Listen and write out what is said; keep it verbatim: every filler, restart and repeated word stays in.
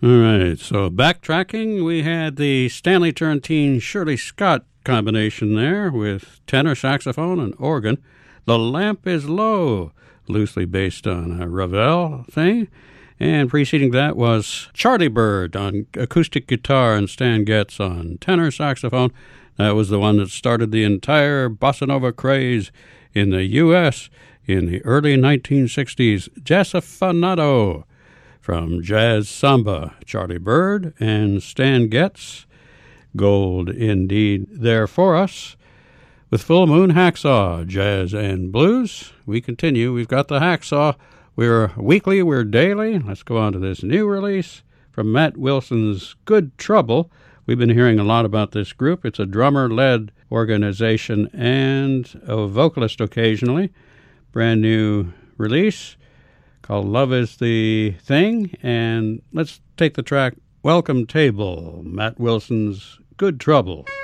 All right, so backtracking, we had the Stanley Turrentine Shirley Scott combination there with tenor saxophone and organ. The Lamp is Low, loosely based on a Ravel thing. And preceding that was Charlie Bird on acoustic guitar and Stan Getz on tenor saxophone. That was the one that started the entire bossa nova craze in the U S in the early nineteen sixties. Jazzafanado from Jazz Samba, Charlie Bird and Stan Getz. Gold indeed there for us. With Full Moon Hacksaw, Jazz and Blues. We continue. We've got the Hacksaw. We're weekly, we're daily. Let's go on to this new release from Matt Wilson's Good Trouble. We've been hearing a lot about this group. It's a drummer-led organization and a vocalist occasionally. Brand new release called Love is the Thing. And let's take the track Welcome Table, Matt Wilson's Good Trouble.